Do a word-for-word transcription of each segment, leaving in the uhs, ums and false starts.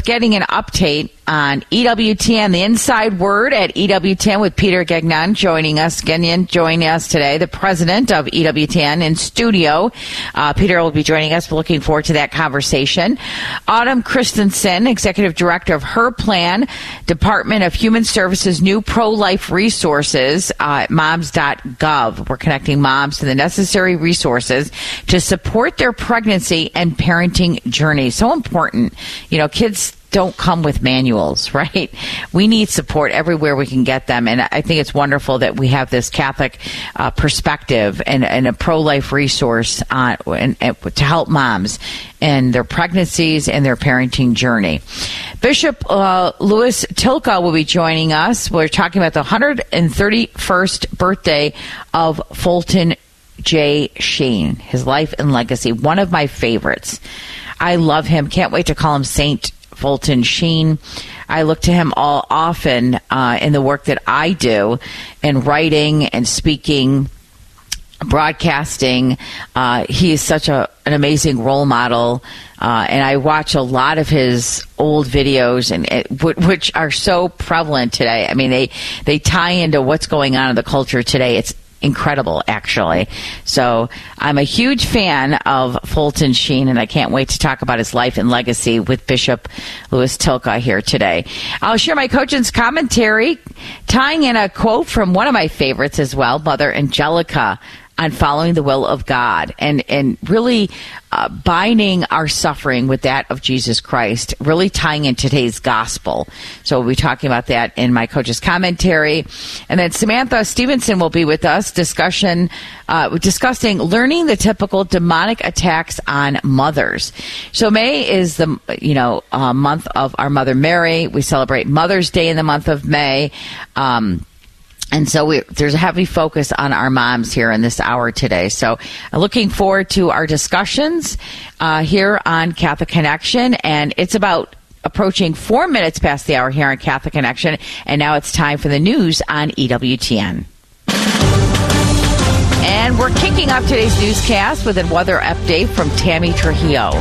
getting an update on E W T N, the Inside Word at E W T N with Peter Gagnon joining us. Gagnon joining us today, the president of E W T N in studio. Uh, Peter will be joining us. We're looking forward to that conversation. Autumn Christensen, executive director of Her Plan, Department of Human Services, new pro-life resources uh, at moms dot gov. We're connecting moms to the necessary resources to support their pregnancy and parenting journey. So important. You know, kids don't come with manuals, right? We need support everywhere we can get them. And I think it's wonderful that we have this Catholic uh, perspective and, and a pro-life resource uh, and, and to help moms in their pregnancies and their parenting journey. Bishop uh, Louis Tilka will be joining us. We're talking about the one hundred thirty-first birthday of Fulton J. Sheen, his life and legacy, one of my favorites. I love him. Can't wait to call him Saint Fulton Sheen. I look to him all often uh, in the work that I do in writing and speaking, broadcasting. Uh, he is such a, an amazing role model. Uh, and I watch a lot of his old videos, and it, which are so prevalent today. I mean, they, they tie into what's going on in the culture today. It's incredible, actually. So I'm a huge fan of Fulton Sheen, and I can't wait to talk about his life and legacy with Bishop Louis Tilka here today. I'll share my coach's commentary, tying in a quote from one of my favorites as well, Mother Angelica, on following the will of God and, and really uh, binding our suffering with that of Jesus Christ, really tying in today's gospel. So we'll be talking about that in my coach's commentary. And then Samantha Stevenson will be with us discussion, uh, discussing learning the typical demonic attacks on mothers. So May is the, you know, uh, month of our Mother Mary. We celebrate Mother's Day in the month of May. Um, And so we, there's a heavy focus on our moms here in this hour today. So uh, looking forward to our discussions uh, here on Catholic Connection. And it's about approaching four minutes past the hour here on Catholic Connection. And now it's time for the news on E W T N. And we're kicking off today's newscast with a weather update from Tammy Trujillo.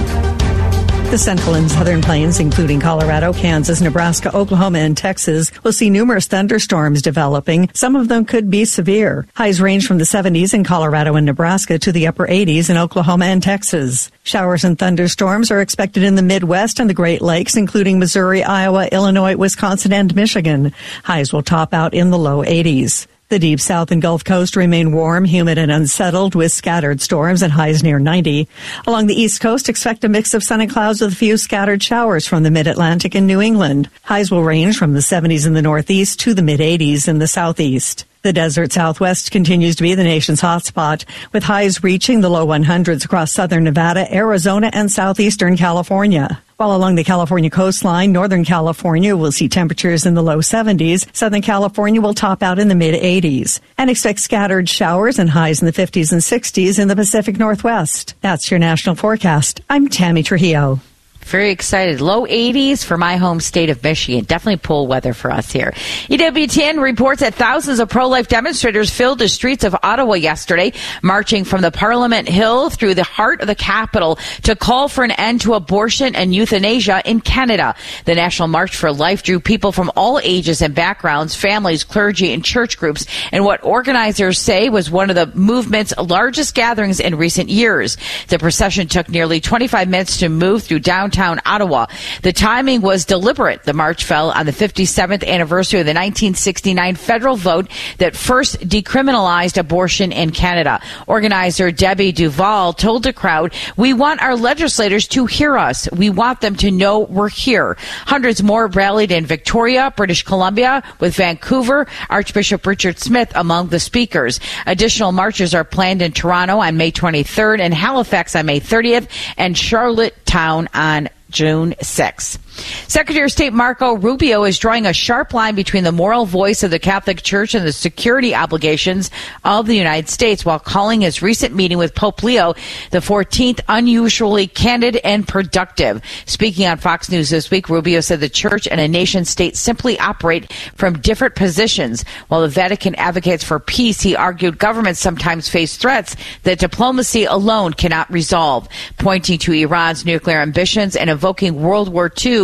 The Central and Southern Plains, including Colorado, Kansas, Nebraska, Oklahoma, and Texas, will see numerous thunderstorms developing. Some of them could be severe. Highs range from the seventies in Colorado and Nebraska to the upper eighties in Oklahoma and Texas. Showers and thunderstorms are expected in the Midwest and the Great Lakes, including Missouri, Iowa, Illinois, Wisconsin, and Michigan. Highs will top out in the low eighties. The Deep South and Gulf Coast remain warm, humid, and unsettled with scattered storms and highs near ninety. Along the East Coast, expect a mix of sun and clouds with a few scattered showers from the Mid-Atlantic and New England. Highs will range from the seventies in the Northeast to the mid-eighties in the Southeast. The desert Southwest continues to be the nation's hotspot, with highs reaching the low hundreds across southern Nevada, Arizona, and southeastern California. While along the California coastline, Northern California will see temperatures in the low seventies. Southern California will top out in the mid-eighties. And expect scattered showers and highs in the fifties and sixties in the Pacific Northwest. That's your national forecast. I'm Tammy Trujillo. Very excited. Low eighties for my home state of Michigan. Definitely pool weather for us here. E W T N reports that thousands of pro-life demonstrators filled the streets of Ottawa yesterday, marching from the Parliament Hill through the heart of the capital to call for an end to abortion and euthanasia in Canada. The National March for Life drew people from all ages and backgrounds, families, clergy, and church groups, and what organizers say was one of the movement's largest gatherings in recent years. The procession took nearly twenty-five minutes to move through downtown Ottawa. The timing was deliberate. The march fell on the fifty-seventh anniversary of the nineteen sixty-nine federal vote that first decriminalized abortion in Canada. Organizer Debbie Duval told the crowd, "We want our legislators to hear us. We want them to know we're here." Hundreds more rallied in Victoria, British Columbia, with Vancouver, Archbishop Richard Smith among the speakers. Additional marches are planned in Toronto on May twenty-third, and Halifax on May thirtieth, and Charlottetown on June sixth. Secretary of State Marco Rubio is drawing a sharp line between the moral voice of the Catholic Church and the security obligations of the United States, while calling his recent meeting with Pope Leo the fourteenth unusually candid and productive. Speaking on Fox News this week, Rubio said the Church and a nation state simply operate from different positions. While the Vatican advocates for peace, he argued governments sometimes face threats that diplomacy alone cannot resolve, pointing to Iran's nuclear ambitions and invoking World War Two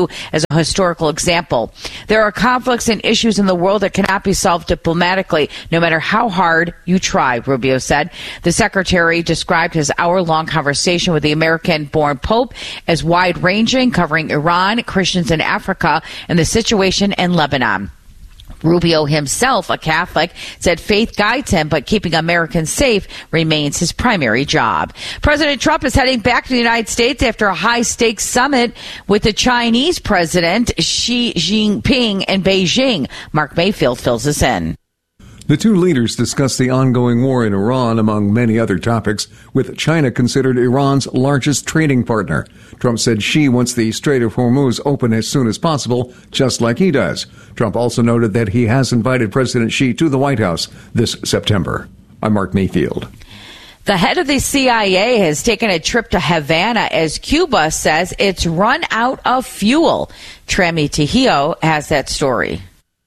view as a historical example. There are conflicts and issues in the world that cannot be solved diplomatically, no matter how hard you try, Rubio said. The secretary described his hour-long conversation with the American-born Pope as wide-ranging, covering Iran, Christians in Africa, and the situation in Lebanon. Rubio himself, a Catholic, said faith guides him, but keeping Americans safe remains his primary job. President Trump is heading back to the United States after a high-stakes summit with the Chinese president Xi Jinping in Beijing. Mark Mayfield fills us in. The two leaders discussed the ongoing war in Iran, among many other topics, with China considered Iran's largest trading partner. Trump said Xi wants the Strait of Hormuz open as soon as possible, just like he does. Trump also noted that he has invited President Xi to the White House this September. I'm Mark Mayfield. The head of the C I A has taken a trip to Havana as Cuba says it's run out of fuel. Trami Tejillo has that story.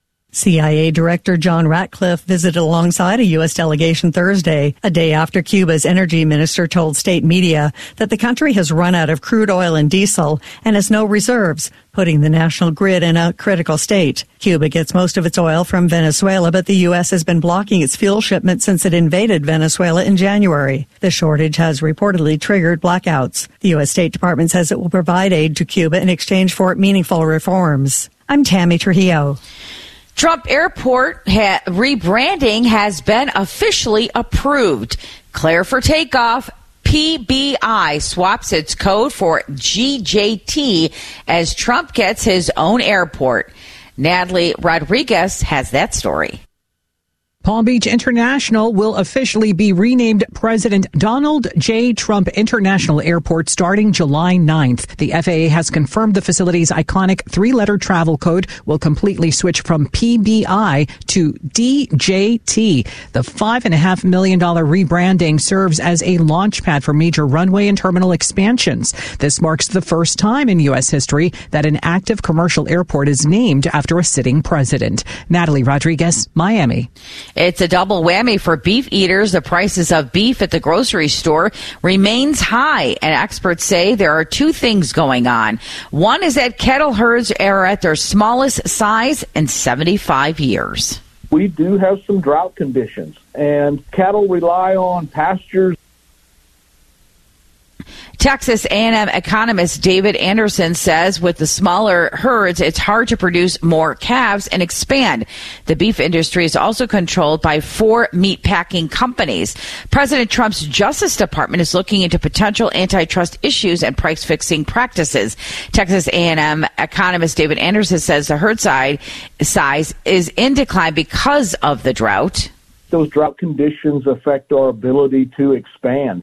C I A Director John Ratcliffe visited alongside a U S delegation Thursday, a day after Cuba's energy minister told state media that the country has run out of crude oil and diesel and has no reserves, putting the national grid in a critical state. Cuba gets most of its oil from Venezuela, but the U S has been blocking its fuel shipments since it invaded Venezuela in January. The shortage has reportedly triggered blackouts. The U S State Department says it will provide aid to Cuba in exchange for meaningful reforms. I'm Tammy Trujillo. Trump Airport ha- rebranding has been officially approved. Clear for takeoff. P B I swaps its code for G J T as Trump gets his own airport. Natalie Rodriguez has that story. Palm Beach International will officially be renamed President Donald J. Trump International Airport starting July ninth. The F A A has confirmed the facility's iconic three-letter travel code will completely switch from P B I to D J T. The five point five million dollars rebranding serves as a launch pad for major runway and terminal expansions. This marks the first time in U S history that an active commercial airport is named after a sitting president. Natalie Rodriguez, Miami. It's a double whammy for beef eaters. The prices of beef at the grocery store remains high, and experts say there are two things going on. One is that cattle herds are at their smallest size in seventy-five years. We do have some drought conditions, and cattle rely on pastures. Texas A and M economist David Anderson says with the smaller herds, it's hard to produce more calves and expand. The beef industry is also controlled by four meatpacking companies. President Trump's Justice Department is looking into potential antitrust issues and price-fixing practices. Texas A and M economist David Anderson says the herd size size is in decline because of the drought. Those drought conditions affect our ability to expand.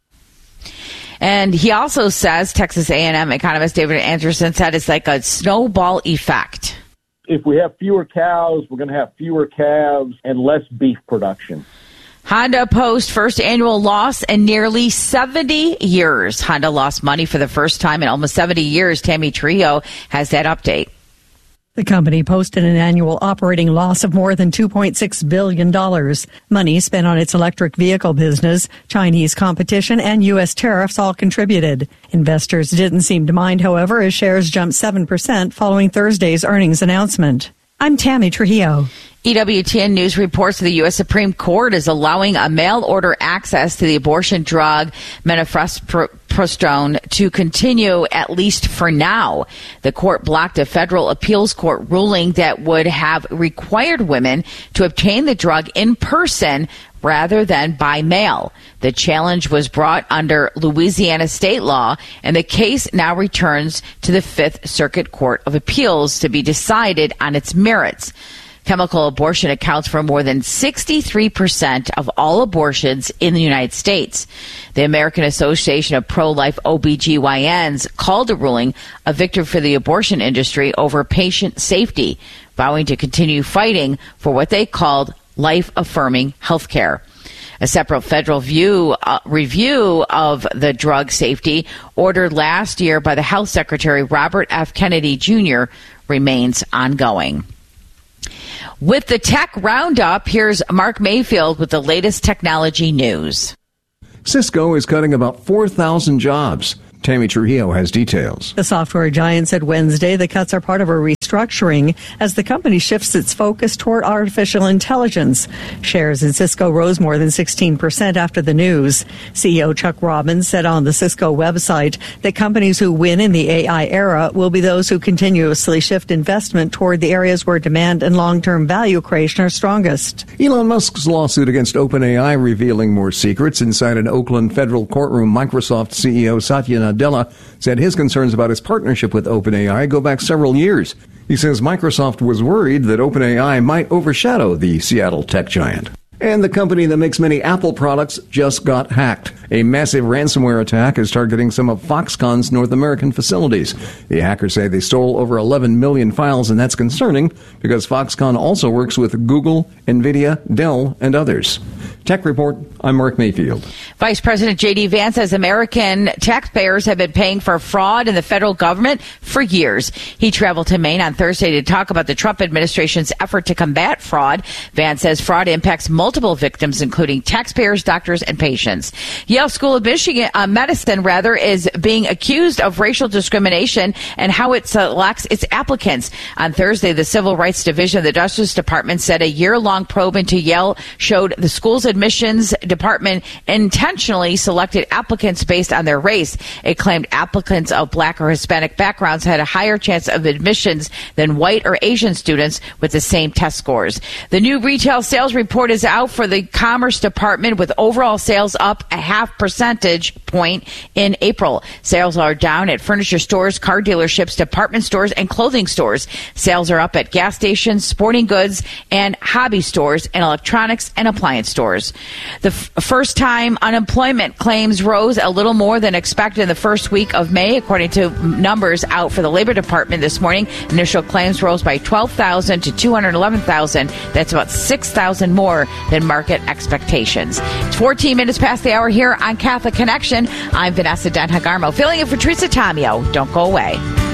And he also says, Texas A and M economist David Anderson said it's like a snowball effect. If we have fewer cows, we're going to have fewer calves and less beef production. Honda posts first annual loss in nearly seventy years. Honda lost money for the first time in almost seventy years. Tammy Trio has that update. The company posted an annual operating loss of more than two point six billion dollars. Money spent on its electric vehicle business, Chinese competition, and U S tariffs all contributed. Investors didn't seem to mind, however, as shares jumped seven percent following Thursday's earnings announcement. I'm Tammy Trujillo. E W T N News reports the U S Supreme Court is allowing a mail-order access to the abortion drug mifepristone to continue, at least for now. The court blocked a federal appeals court ruling that would have required women to obtain the drug in person rather than by mail. The challenge was brought under Louisiana state law, and the case now returns to the Fifth Circuit Court of Appeals to be decided on its merits. Chemical abortion accounts for more than sixty-three percent of all abortions in the United States. The American Association of Pro-Life O B G Y Ns called the ruling a victory for the abortion industry over patient safety, vowing to continue fighting for what they called life-affirming health care. A separate federal view, uh, review of the drug safety ordered last year by the Health Secretary Robert F. Kennedy Junior remains ongoing. With the Tech Roundup, here's Mark Mayfield with the latest technology news. Cisco is cutting about four thousand jobs. Tammy Trujillo has details. The software giant said Wednesday the cuts are part of a restructuring as the company shifts its focus toward artificial intelligence. Shares in Cisco rose more than sixteen percent after the news. C E O Chuck Robbins said on the Cisco website that companies who win in the A I era will be those who continuously shift investment toward the areas where demand and long-term value creation are strongest. Elon Musk's lawsuit against OpenAI revealing more secrets. Inside an Oakland federal courtroom, Microsoft C E O Satya Nadella said his concerns about his partnership with OpenAI go back several years. He says Microsoft was worried that OpenAI might overshadow the Seattle tech giant. And the company that makes many Apple products just got hacked. A massive ransomware attack is targeting some of Foxconn's North American facilities. The hackers say they stole over eleven million files, and that's concerning because Foxconn also works with Google, NVIDIA, Dell, and others. Tech Report, I'm Mark Mayfield. Vice President J D. Vance says American taxpayers have been paying for fraud in the federal government for years. He traveled to Maine on Thursday to talk about the Trump administration's effort to combat fraud. Vance says fraud impacts multiple victims, including taxpayers, doctors, and patients. Yale School of Michigan, uh, Medicine, rather, is being accused of racial discrimination and how it selects its applicants. On Thursday, the Civil Rights Division of the Justice Department said a year-long probe into Yale showed the school's admissions department intentionally selected applicants based on their race. It claimed applicants of black or Hispanic backgrounds had a higher chance of admissions than white or Asian students with the same test scores. The new retail sales report is out for the Commerce Department, with overall sales up a half percentage point in April. Sales are down at furniture stores, car dealerships, department stores, and clothing stores. Sales are up at gas stations, sporting goods, and hobby stores, and electronics and appliance stores. The f- first time unemployment claims rose a little more than expected in the first week of May, according to numbers out for the Labor Department this morning. Initial claims rose by twelve thousand to two hundred eleven thousand. That's about six thousand more than market expectations. It's fourteen minutes past the hour here on Catholic Connection. I'm Vanessa Denhagarmo, filling in for Teresa Tomeo. Don't go away.